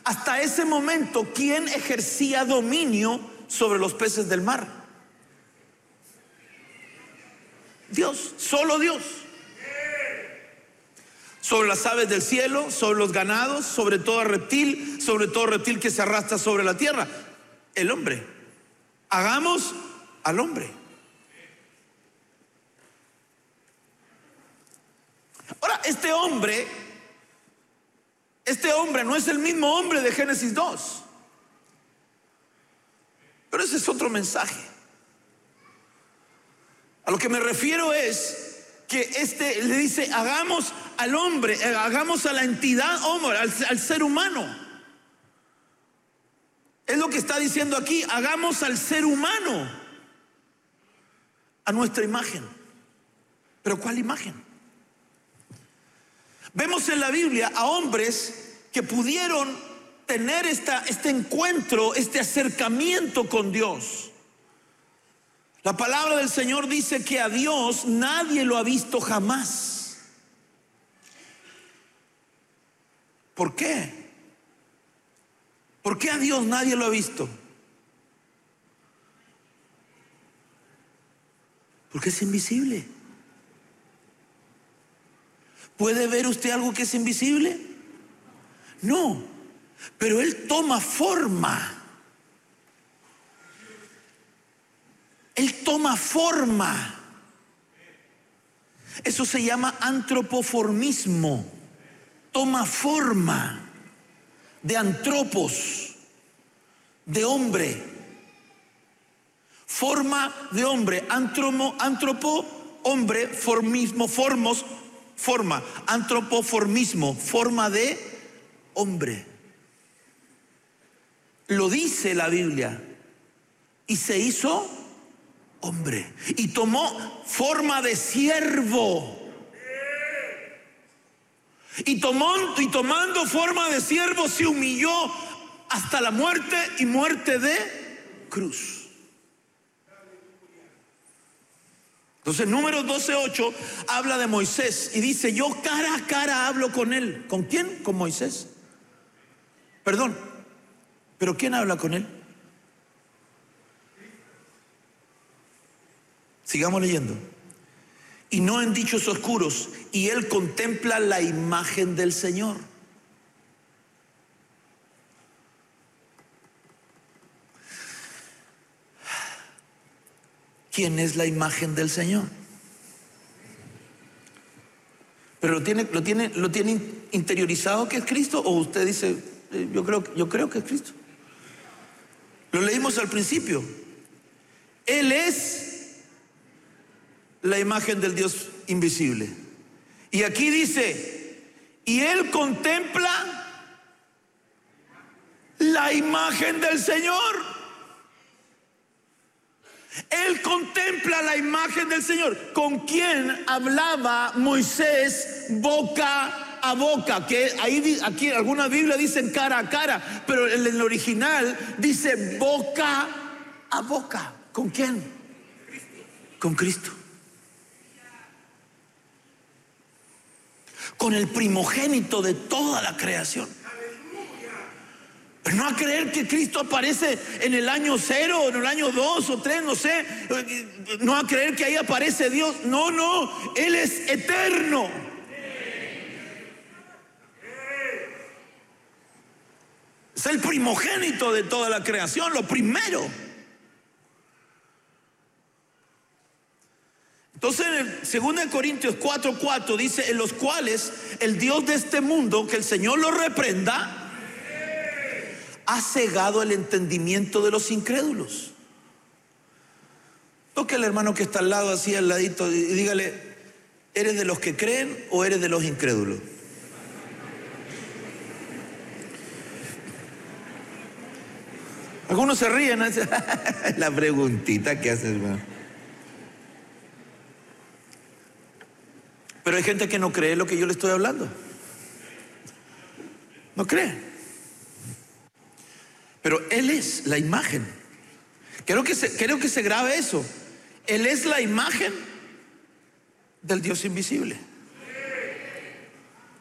Hasta ese momento, ¿quién ejercía dominio sobre los peces del mar? Dios, solo Dios. Sobre las aves del cielo, sobre los ganados, sobre todo reptil que se arrastra sobre la tierra, el hombre. Hagamos al hombre. Ahora, este hombre no es el mismo hombre de Génesis 2. Pero ese es otro mensaje. A lo que me refiero es que le dice: hagamos al hombre, hagamos a la entidad hombre, al ser humano. Es lo que está diciendo aquí: hagamos al ser humano a nuestra imagen. ¿Pero cuál imagen? Vemos en la Biblia a hombres que pudieron tener este encuentro, este acercamiento con Dios. La palabra del Señor dice que a Dios nadie lo ha visto jamás. ¿Por qué? ¿Por qué a Dios nadie lo ha visto? Porque es invisible. ¿Puede ver usted algo que es invisible? No, pero Él toma forma. Él toma forma. Eso se llama antropoformismo. Toma forma de antropos, de hombre. Forma de hombre. Antropo, hombre, formismo, forma. Antropoformismo, forma de hombre. Lo dice la Biblia. Y se hizo hombre. Y tomó forma de siervo. Y tomando forma de siervo se humilló hasta la muerte, y muerte de cruz. Entonces Números 12:8 habla de Moisés y dice: yo cara a cara hablo con él. ¿Con quién? Con Moisés. Perdón, ¿pero quién habla con él? Sigamos leyendo. Y no en dichos oscuros, y él contempla la imagen del Señor. ¿Quién es la imagen del Señor? ¿Pero lo tiene interiorizado que es Cristo? ¿O usted dice, yo creo que es Cristo? Lo leímos al principio. Él es la imagen del Dios invisible. Y aquí dice: y él contempla la imagen del Señor. Él contempla la imagen del Señor. ¿Con quién hablaba Moisés boca a boca? Que aquí algunas Biblias dicen cara a cara, pero en el original dice boca a boca. ¿Con quién? Con Cristo. Con el primogénito de toda la creación. Pero no a creer que Cristo aparece en el año 0, o en el año 2 o 3, no sé. No a creer que ahí aparece Dios. No, Él es eterno. Es el primogénito de toda la creación, lo primero. Entonces en 2 Corintios 4:4 dice: en los cuales el Dios de este mundo, que el Señor lo reprenda, ha cegado el entendimiento de los incrédulos. Toque al hermano que está al lado, así al ladito, y dígale: ¿eres de los que creen o eres de los incrédulos? Algunos se ríen, ¿no? La preguntita que hace, hermano. Pero hay gente que no cree lo que yo le estoy hablando. No cree. Pero Él es la imagen. Quiero que se grabe eso. Él es la imagen del Dios invisible.